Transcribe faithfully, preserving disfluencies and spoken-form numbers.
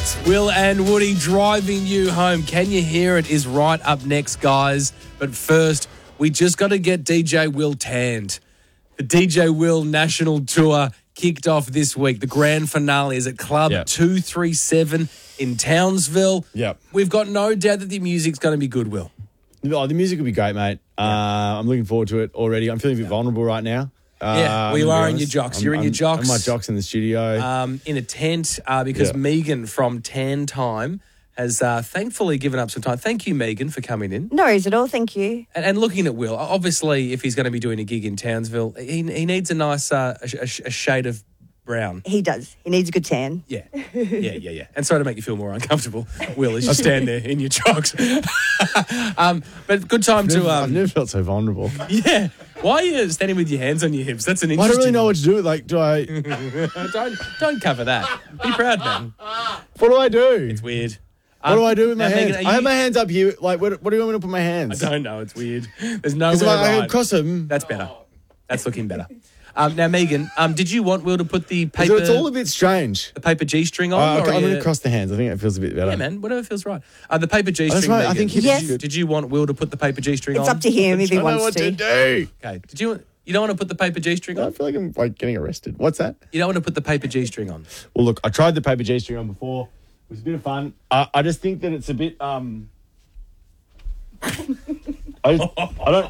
Will and Woody driving you home. Can you hear it is right up next, guys. But first, we just got to get D J Will tanned. The D J Will National Tour kicked off this week. The grand finale is at Club Yep. two three seven in Townsville. Yep. We've got no doubt that the music's going to be good, Will. Oh, the music will be great, mate. Uh, I'm looking forward to it already. I'm feeling a bit vulnerable right now. Uh, Yeah, well, you I'm gonna are be in your honest. jocks. I'm- You're in your I'm- jocks. I'm my jocks in the studio. Um, in a tent uh, because Yeah. Megan from Tan Time has uh, thankfully given up some time. Thank you, Megan, for coming in. No worries at all, thank you. And, and looking at Will, obviously, if he's going to be doing a gig in Townsville, he, he needs a nice uh, a, a, a shade of brown. He does. He needs a good tan. Yeah, yeah, yeah, yeah. And sorry to make you feel more uncomfortable, Will, as you stand there in your jocks. um, but good time to... Never- I've Um, never felt so vulnerable. yeah. Why are you standing with your hands on your hips? That's an I interesting... don't really know what to do. Like, do I? don't, don't cover that. Be proud, man. What do I do? It's weird. What do I do with my now, hands? Megan, are I have you- my hands up here. Like, what, what do you want me to put my hands? I don't know. It's weird. There's no Because way I, I right. can cross them. That's better. That's looking better. Um, now, Megan, um, did you want Will to put the paper So it's all a bit strange. the paper G string on? Uh, or okay, are I'm going you- to cross the hands. I think it feels a bit better. Yeah, man. Whatever feels right. Uh, the paper G That's string. right, I Megan, think he did Yes. you, did you want Will to put the paper G string on? It's up to him if I he don't know wants what to. to do. Okay. Did you? You don't want to put the paper G string I on? feel like I'm like getting arrested. What's that? You don't want to put the paper G string on. Well, look, I tried the paper G string on before. It was a bit of fun. I, I just think that it's a bit. Um, I, just, I don't.